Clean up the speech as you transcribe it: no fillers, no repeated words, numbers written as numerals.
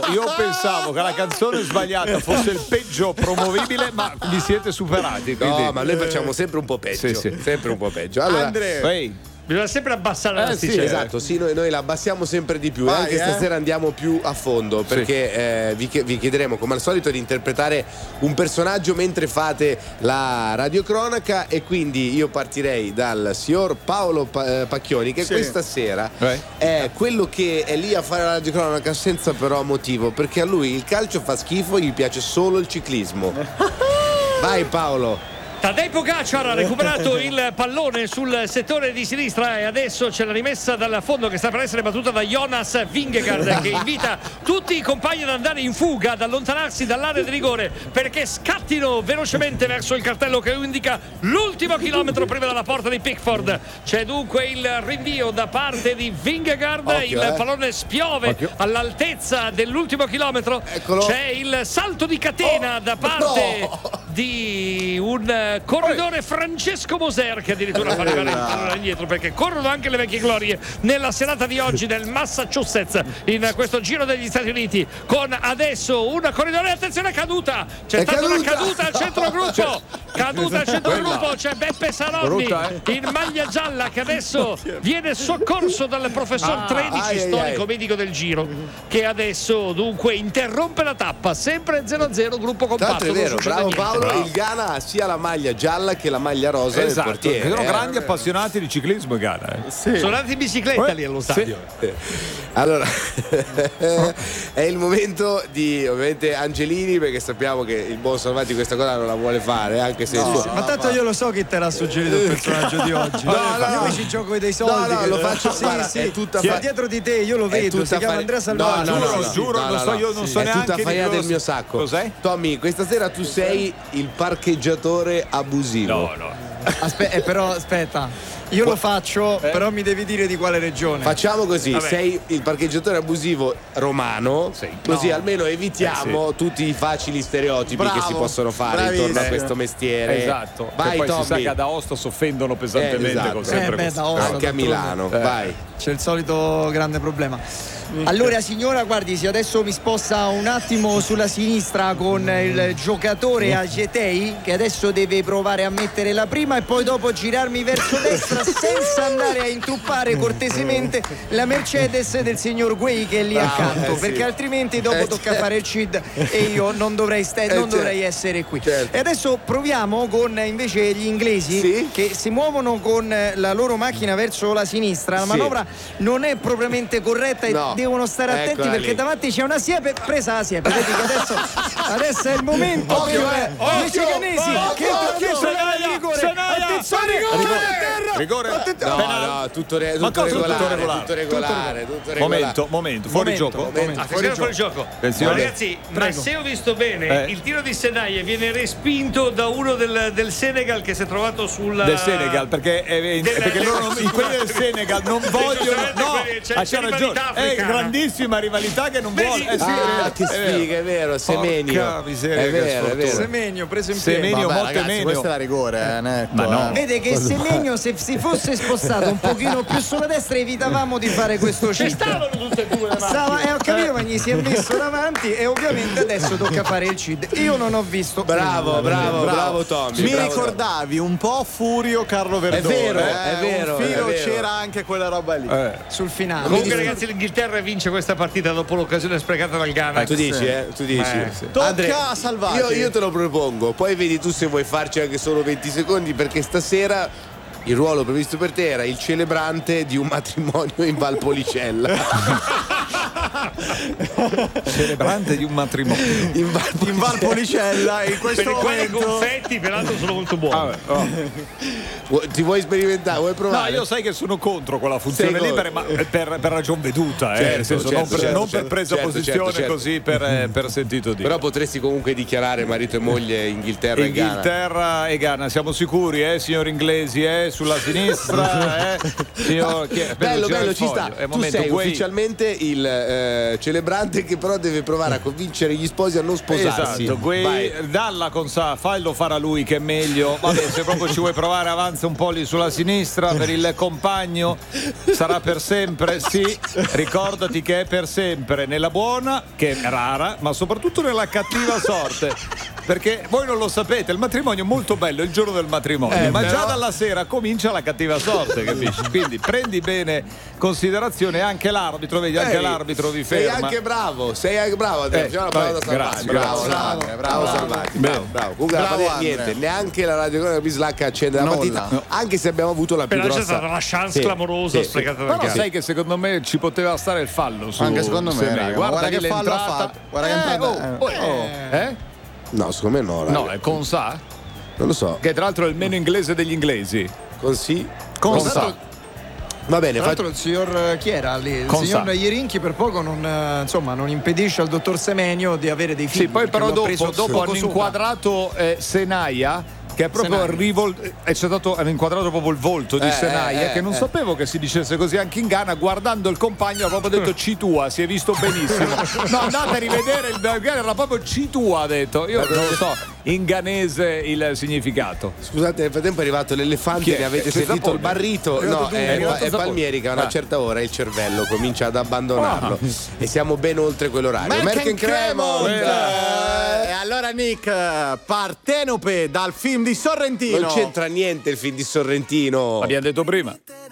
io pensavo che la canzone sbagliata fosse il peggio promovibile, ma vi siete superati. Quindi... No, ma noi facciamo sempre un po' peggio. Sì. Sempre un po' peggio. Allora, Andrea, bisogna sempre abbassare la sì, esatto, sì, noi la abbassiamo sempre di più. Vai, anche stasera andiamo più a fondo, perché vi chiederemo come al solito di interpretare un personaggio mentre fate la radiocronaca, e quindi io partirei dal signor Paolo Pacchioni, che questa sera è quello che è lì a fare la radiocronaca senza però motivo, perché a lui il calcio fa schifo, gli piace solo il ciclismo. Vai Paolo. Tadej Pogacar ha recuperato il pallone sul settore di sinistra e adesso c'è la rimessa dal fondo che sta per essere battuta da Jonas Vingegaard, che invita tutti i compagni ad andare in fuga, ad allontanarsi dall'area di rigore perché scattino velocemente verso il cartello che indica l'ultimo chilometro prima della porta di Pickford. C'è dunque il rinvio da parte di Vingegaard, il pallone spiove all'altezza dell'ultimo chilometro. Eccolo. C'è il salto di catena da parte di un corridore, Francesco Moser, che addirittura fa arrivare il pallone indietro, perché corrono anche le vecchie glorie nella serata di oggi nel Massachusetts, in questo Giro degli Stati Uniti, con adesso un corridore, attenzione, caduta, c'è stata una caduta al centro gruppo, c'è Beppe Saronni in maglia gialla che adesso viene soccorso dal professor Tredici, storico medico del Giro, che adesso dunque interrompe la tappa, sempre 0-0, gruppo compatto. Tanto è vero, bravo Paolo, il Ghana ha sia la maglia gialla che la maglia rosa del portiere. Sono grandi appassionati di ciclismo in Ghana. Sono andati in bicicletta lì allo stadio. Allora è il momento di ovviamente Angelini, perché sappiamo che il buon Salvati questa cosa non la vuole fare, anche se ma tanto io lo so chi te l'ha suggerito il personaggio di oggi. Io mi ci gioco dei soldi. No, lo faccio. È tutta dietro di te, io lo vedo, si chiama Andrea Salvati. Giuro, non so è neanche tutta faia del mio sacco. Cos'è? Tommy, questa sera tu sei il parcheggiatore abusivo. Però aspetta, io lo faccio, però mi devi dire di quale regione. Facciamo così, sei il parcheggiatore abusivo romano, così almeno evitiamo tutti i facili stereotipi che si possono fare intorno a questo mestiere. Esatto. Vai, poi Tommy. si sa che ad Aosta si offendono pesantemente con sempre anche a Milano. Vai. C'è il solito grande problema. Allora signora, guardi, se adesso mi sposta un attimo sulla sinistra con il giocatore Agetei, che adesso deve provare a mettere la prima e poi dopo girarmi verso destra senza andare a intruppare cortesemente la Mercedes del signor Guei che è lì accanto, perché altrimenti dopo tocca fare il CID e io non dovrei essere qui. E adesso proviamo con invece gli inglesi che si muovono con la loro macchina verso la sinistra. La manovra non è propriamente corretta e devono stare attenti perché davanti c'è una siepe, presa la siepe. Vedi che adesso è il momento per i ciganesi che sono in rigore. Attenzione, rigore. No, tutto regolare. Momento, fuori gioco. Fuori gioco. Ragazzi, ma se ho visto bene, il tiro di Senaie viene respinto da uno del Senegal che si è trovato del Senegal, perché loro quelli del Senegal non vogliono. No, c'è ragione. È grandissima rivalità che non vuole. Che sfiga, è vero, Semenio. È vero. Semenio preso in piedi. Semenio, ragazzi, questa è la rigore, netto. Vede che Semenio, se si fosse spostato un pochino più sulla destra, evitavamo di fare questo cheat. Stavano tutte e due ho capito, ma gli si è messo davanti e ovviamente adesso tocca fare il cheat. Io non ho visto. Bravo Tommy. Mi ricordavi un po' Furio Carlo Verdone. È vero. Un filo c'era anche quella roba lì. Sul finale. Comunque ragazzi, l'Inghilterra vince questa partita dopo l'occasione sprecata dal Ghana. Tu dici. Tocca a Salvati. Io te lo propongo, poi vedi tu se vuoi farci anche solo 20 secondi, perché stasera il ruolo previsto per te era il celebrante di un matrimonio in Valpolicella. Celebrante di un matrimonio in Valpolicella, in questo momento i confetti peraltro sono molto buoni. Ti vuoi sperimentare? Vuoi provare? No, io sai che sono contro quella funzione lì, ma per ragion veduta, nel senso non per presa posizione così per sentito dire. Però potresti comunque dichiarare marito e moglie Inghilterra e Ghana. Siamo sicuri, signor inglesi, sulla sinistra, signor, bello, ci sta. Tu sei ufficialmente il celebrante che però deve provare a convincere gli sposi a non sposarsi. Esatto, dalla con sa, fallo fare a lui che è meglio. Vabbè, se proprio ci vuoi provare, avanza un po' lì sulla sinistra per il compagno. Sarà per sempre, sì. Ricordati che è per sempre, nella buona, che è rara, ma soprattutto nella cattiva sorte. Perché voi non lo sapete, il matrimonio è molto bello il giorno del matrimonio, ma già dalla sera comincia la cattiva sorte, capisci? Quindi prendi bene considerazione anche l'arbitro, vedi, anche l'arbitro vi ferma. Sei anche bravo, facciamo una parola Salvati. Bravo Salvati. Bravo. Comunque niente, neanche la Radio Cronaca Bislacca accende la partita, anche se abbiamo avuto la più grossa. C'è stata una chance clamorosa sprecata da Però sai che secondo me ci poteva stare il fallo su, anche secondo me, guarda che fallo ha fatto. Guarda che No, secondo me no. No, è con sa? Non lo so. Che tra l'altro è il meno inglese degli inglesi. Con sì? Con sa. Va bene, tra l'altro il signor chi era lì? Il signor Ierinchi per poco non impedisce al dottor Semenio di avere dei figli. Sì, poi però dopo hanno inquadrato Senaia, che è proprio hanno inquadrato proprio il volto di Senaia, che non sapevo che si dicesse così anche in Ghana. Guardando il compagno ha proprio detto Citua, si è visto benissimo. No, andate a rivedere il Bulgaria, era proprio Citua, ha detto. Io non lo so in ghanese il significato. Scusate, nel frattempo è arrivato l'elefante, ne avete sentito il barrito? No, è Palmieri che a una certa ora il cervello comincia ad abbandonarlo e siamo ben oltre quell'orario. Merken Cremont! E allora Nick, Partenope dal film di Sorrentino. Non c'entra niente il film di Sorrentino. L'abbiamo detto prima.